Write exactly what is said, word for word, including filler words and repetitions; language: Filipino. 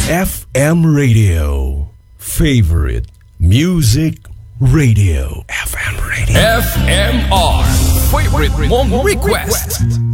F M Radio. Favorite Music Radio. F M Radio. F M R. Favorite mong request.